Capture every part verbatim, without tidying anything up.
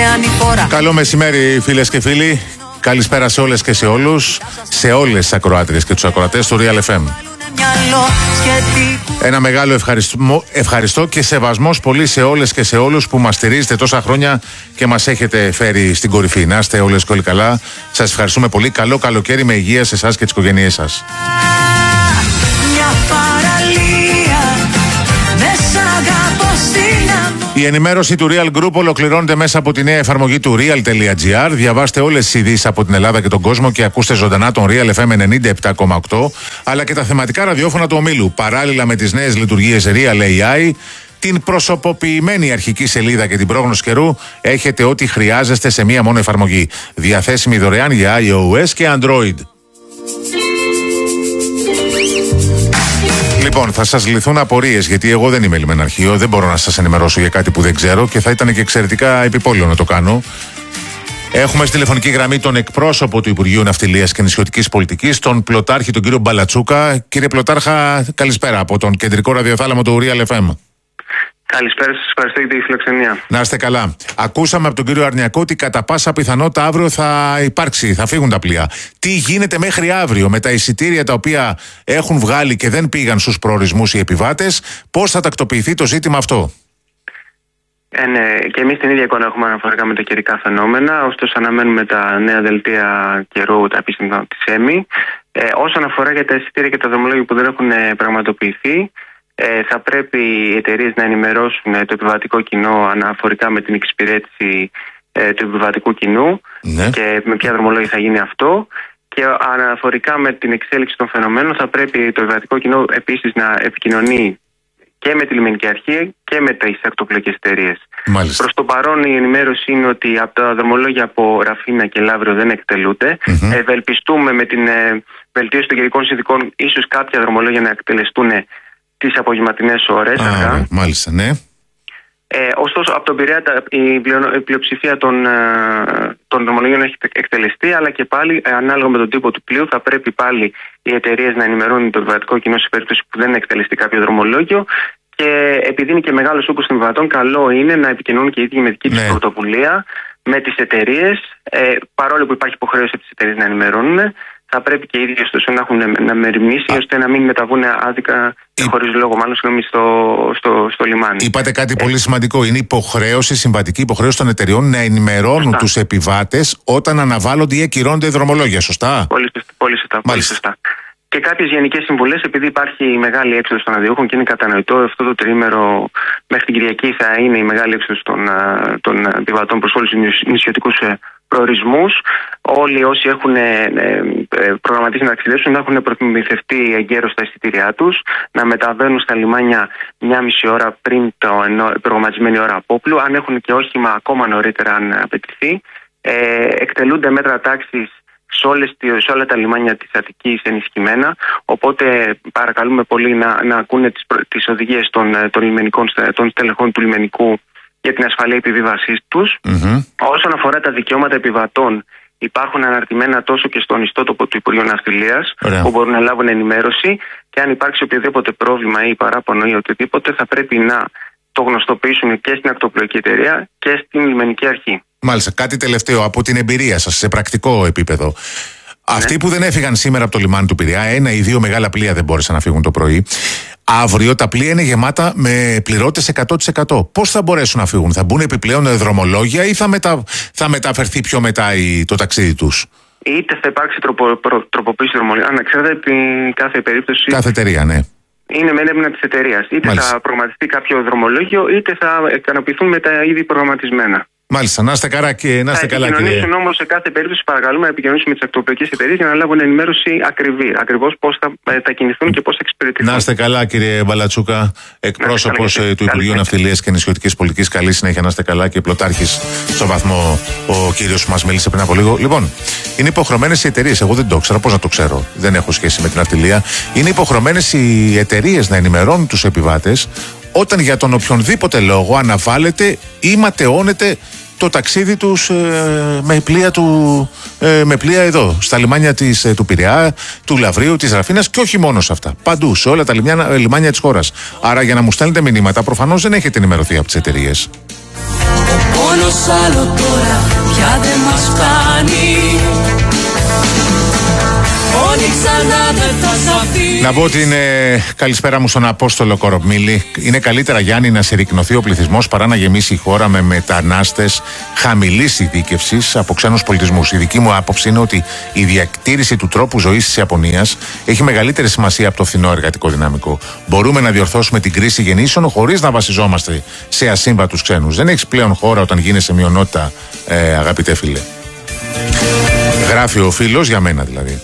ανηφόρα. Καλό μεσημέρι, φίλες και φίλοι. Καλησπέρα σε όλες και σε όλους, σε όλες τις ακροάτριες και τους ακροατές του Real εφ εμ. Ένα μεγάλο ευχαριστώ, ευχαριστώ και σεβασμός πολύ σε όλες και σε όλους που μας στηρίζετε τόσα χρόνια και μας έχετε φέρει στην κορυφή. Να είστε όλες και όλοι καλά. Σας ευχαριστούμε πολύ. Καλό καλοκαίρι με υγεία σε εσάς και τις οικογένειές σας. Η ενημέρωση του Real Group ολοκληρώνεται μέσα από τη νέα εφαρμογή του real.gr. Διαβάστε όλες τις ειδήσεις από την Ελλάδα και τον κόσμο και ακούστε ζωντανά τον Real εφ εμ ενενήντα επτά κόμμα οκτώ, αλλά και τα θεματικά ραδιόφωνα του ομίλου, παράλληλα με τις νέες λειτουργίες Real έι άι, την προσωποποιημένη αρχική σελίδα και την πρόγνωση καιρού. Έχετε ό,τι χρειάζεστε σε μία μόνο εφαρμογή. Διαθέσιμη δωρεάν για iOS και Android. Λοιπόν, θα σας λυθούν απορίες, γιατί εγώ δεν είμαι λιμεναρχείο, δεν μπορώ να σας ενημερώσω για κάτι που δεν ξέρω και θα ήταν και εξαιρετικά επιπόλαιο να το κάνω. Έχουμε στη τηλεφωνική γραμμή τον εκπρόσωπο του Υπουργείου Ναυτιλίας και Νησιωτικής Πολιτικής, τον πλωτάρχη, τον κύριο Μπαλατσούκα. Κύριε Πλωτάρχα, καλησπέρα από τον κεντρικό ραδιοθάλαμο του Real εφ εμ. Καλησπέρα σας, ευχαριστώ για τη φιλοξενία. Να είστε καλά. Ακούσαμε από τον κύριο Αρνιακό ότι κατά πάσα πιθανότητα αύριο θα υπάρξει, θα φύγουν τα πλοία. Τι γίνεται μέχρι αύριο με τα εισιτήρια τα οποία έχουν βγάλει και δεν πήγαν στους προορισμούς οι επιβάτες, πώς θα τακτοποιηθεί το ζήτημα αυτό? Ε, ναι, και εμείς την ίδια εικόνα έχουμε αναφορικά με τα καιρικά φαινόμενα, ωστόσο αναμένουμε τα νέα δελτία καιρού, τα επίσημα της ΕΜΗ. Ε, όσον αφορά για τα εισιτήρια και τα δρομολόγια που δεν έχουν πραγματοποιηθεί, Ε, θα πρέπει οι εταιρείες να ενημερώσουν το επιβατικό κοινό αναφορικά με την εξυπηρέτηση ε, του επιβατικού κοινού, ναι, και με ποια δρομολόγια θα γίνει αυτό. Και αναφορικά με την εξέλιξη των φαινομένων θα πρέπει το επιβατικό κοινό επίσης να επικοινωνεί και με τη λιμενική αρχή και με τις ακτοπλοϊκές εταιρείες. Προς το παρόν η ενημέρωση είναι ότι από τα δρομολόγια από Ραφίνα και Λαύριο δεν εκτελούνται. Mm-hmm. Ευελπιστούμε με την ε, βελτίωση των καιρικών συνθηκών ίσως κάποια δρομολόγια να εκτελεστούν τις απογευματινές ώρες. Α, μάλιστα, ναι. Ε, ωστόσο, από τον Πειραιά η, πλειο, η πλειοψηφία των, των δρομολογίων έχει εκτελεστεί, αλλά και πάλι, ανάλογα με τον τύπο του πλοίου, θα πρέπει πάλι οι εταιρείες να ενημερώνουν το επιβατικό κοινό σε περίπτωση που δεν εκτελεστεί κάποιο δρομολόγιο. Και επειδή είναι και μεγάλος όγκος των επιβατών, καλό είναι να επικοινωνούν και οι ίδιοι με δική τους, ναι, πρωτοβουλία με τις εταιρείες. Ε, παρόλο που υπάρχει υποχρέωση από τις εταιρείες να ενημερώνουν, θα πρέπει και οι ίδιοι ωστόσο να έχουν να μεριμνήσει ώστε να μην μεταβούν άδικα και χωρίς λόγο, μάλλον συγγνώμη, στο, στο, στο λιμάνι. Είπατε κάτι ε. πολύ σημαντικό. Είναι υποχρέωση, συμβατική υποχρέωση των εταιρεών να ενημερώνουν σωστά τους επιβάτες όταν αναβάλλονται ή ακυρώνονται δρομολόγια. Σωστά. Πολύ, πολύ σωστά. Πολύ σωστά. Και κάποιες γενικές συμβουλές, επειδή υπάρχει μεγάλη έξοδος των αδειούχων και είναι κατανοητό, αυτό το τριήμερο μέχρι την Κυριακή θα είναι η μεγάλη έξοδος των, των επιβατών προς όλους τους νησιωτικούς προορισμούς. Όλοι όσοι έχουν προγραμματίσει να ταξιδέψουν να έχουν προμηθευτεί εγκαίρως τα εισιτήριά τους, να μεταβαίνουν στα λιμάνια μια μισή ώρα πριν την προγραμματισμένη ώρα απόπλου. Αν έχουν και όχημα, ακόμα νωρίτερα αν απαιτηθεί. Ε, εκτελούνται μέτρα τάξης σε, όλες, σε όλα τα λιμάνια της Αττικής ενισχυμένα, οπότε παρακαλούμε πολύ να, να ακούνε τις, τις οδηγίες των, των, λιμενικών, των στελεχών του λιμενικού για την ασφαλή επιβίβασή τους. Mm-hmm. Όσον αφορά τα δικαιώματα επιβατών, υπάρχουν αναρτημένα τόσο και στον ιστότοπο του Υπουργείου Ναυτιλίας, yeah, που μπορούν να λάβουν ενημέρωση, και αν υπάρξει οποιοδήποτε πρόβλημα ή παράπονο ή οτιδήποτε, θα πρέπει να το γνωστοποιήσουν και στην ακτοπλοϊκή εταιρεία και στην λιμενική αρχή. Μάλιστα, κάτι τελευταίο από την εμπειρία σας σε πρακτικό επίπεδο. Ναι. Αυτοί που δεν έφυγαν σήμερα από το λιμάνι του Πειραιά, ένα ή δύο μεγάλα πλοία δεν μπόρεσαν να φύγουν το πρωί. Αύριο τα πλοία είναι γεμάτα με πληρώτες εκατό τοις εκατό. Πώς θα μπορέσουν να φύγουν? Θα μπουν επιπλέον δρομολόγια ή θα, μετα... θα μεταφερθεί πιο μετά η... το ταξίδι τους? Είτε θα υπάρξει τροπο... προ... τροποποίηση δρομολογίων. Αν ξέρετε, κάθε περίπτωση. Κάθε εταιρεία, ναι. Είναι με έρευνα της εταιρείας. Είτε μάλιστα θα προγραμματιστεί κάποιο δρομολόγιο, είτε θα ικανοποιηθούν με τα ήδη προγραμματισμένα. Μάλιστα, να είστε καλά και να είστε καλά, κύριε. Θα επικοινωνήσουν όμως σε κάθε περίπτωση, παρακαλούμε, να επικοινωνήσουν με τις ακτοπλοϊκές εταιρείες για να λάβουν ενημέρωση ακριβή. Ακριβώς πώς θα τα κινηθούν και πώς θα εξυπηρετηθούν. Να είστε καλά, κύριε Μπαλατσούκα, εκπρόσωπος του Υπουργείου Ναυτιλίας και Νησιωτικής Πολιτικής. Καλή συνέχεια, να είστε καλά, και πλωτάρχης στο βαθμό ο κύριος που μας μίλησε πριν από λίγο. Λοιπόν, είναι υποχρεωμένες οι εταιρείες. Εγώ δεν το ξέρω, πώς να το ξέρω. Δεν έχω σχέση με την ναυτιλία. Είναι υποχρεωμένες οι εταιρείες να ενημερώνουν τους επιβάτες όταν για τον οποιονδήποτε λόγο αναβάλλεται ή ματαιώνεται το ταξίδι τους ε, με, πλοία του, ε, με πλοία εδώ, στα λιμάνια της, ε, του Πειραιά, του Λαυρίου, της Ραφίνας, και όχι μόνο σε αυτά. Παντού, σε όλα τα λιμάνια, λιμάνια της χώρας. Άρα, για να μου στέλνετε μηνύματα, προφανώς δεν έχετε ενημερωθεί από τις εταιρείες. Μόνο σ' άλλο τώρα πια δεν μας φτάνει. Να πω ότι είναι καλησπέρα μου στον Απόστολο Κορομίλη. Είναι καλύτερα, Γιάννη, να συρρικνωθεί ο πληθυσμός παρά να γεμίσει η χώρα με μετανάστες χαμηλής ειδίκευσης από ξένους πολιτισμούς. Η δική μου άποψη είναι ότι η διατήρηση του τρόπου ζωής της Ιαπωνίας έχει μεγαλύτερη σημασία από το φθηνό εργατικό δυναμικό. Μπορούμε να διορθώσουμε την κρίση γεννήσεων χωρίς να βασιζόμαστε σε ασύμβατους ξένους. Δεν έχεις πλέον χώρα όταν γίνεσαι μειονότητα, ε, αγαπητέ φίλε. Γράφει ο φίλος, για μένα δηλαδή.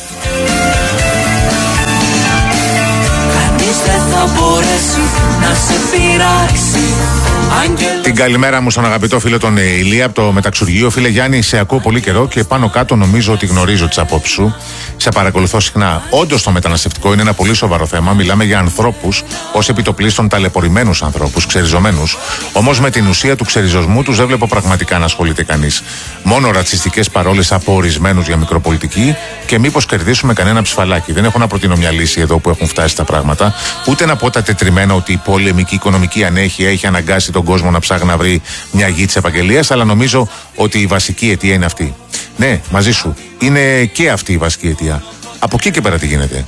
Να σε πειράξει. Την καλημέρα μου στον αγαπητό φίλο τον Ηλία από το Μεταξουργείο. Φίλε Γιάννη, σε ακούω πολύ καιρό και πάνω κάτω νομίζω ότι γνωρίζω τις απόψεις σου. Σε παρακολουθώ συχνά. Όντως το μεταναστευτικό είναι ένα πολύ σοβαρό θέμα. Μιλάμε για ανθρώπους ως επιτοπλίστων ταλαιπωρημένους ανθρώπους, ξεριζωμένους. Όμως με την ουσία του ξεριζωσμού τους δεν βλέπω πραγματικά να ασχολείται κανείς. Μόνο ρατσιστικές παρόλες από ορισμένους για μικροπολιτική και μήπως κερδίσουμε κανένα ψηφαλάκι. Δεν έχω να προτείνω μια λύση εδώ που έχουν φτάσει τα πράγματα. Ούτε να πω τα τετριμένα ότι η πολεμική οικονομική ανέχεια έχει αναγκάσει τον κόσμο να ψάχνει να βρει μια γη της επαγγελίας, αλλά νομίζω ότι η βασική αιτία είναι αυτή. Ναι, μαζί σου. Είναι και αυτή η βασική αιτία. Από εκεί και πέρα τι γίνεται.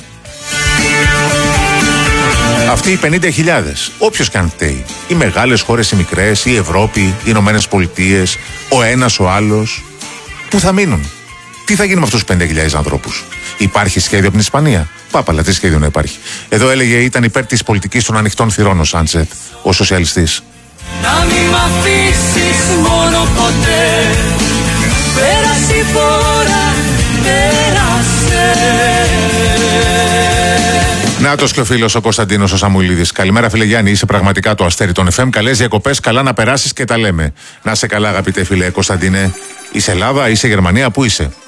Αυτοί οι πενήντα χιλιάδες, όποιος και αν φταίει, οι μεγάλες χώρες, οι μικρές, η Ευρώπη, οι Ηνωμένες Πολιτείες, ο ένας, ο άλλος, πού θα μείνουν? Τι θα γίνει με αυτούς τους πενήντα χιλιάδες ανθρώπους? Υπάρχει σχέδιο από την Ισπανία? Πάπαλα, τι σχέδιο να υπάρχει. Εδώ έλεγε ήταν υπέρ της πολιτικής των ανοιχτών θυρών ο Σάντσετ, ο σοσιαλιστής. Να μην μ' αφήσεις μόνο ποτέ. Πέρασε η φορά, πέρασε. Νάτος και ο φίλος ο Κωνσταντίνος ο Σαμουηλίδης. Καλημέρα, φίλε Γιάννη, είσαι πραγματικά το αστέρι των εφ εμ. Καλές διακοπές, καλά να περάσεις και τα λέμε. Να είσαι καλά, αγαπητέ φίλε Κωνσταντίνε. Είσαι Ελλάδα, είσαι Γερμανία, πού είσαι?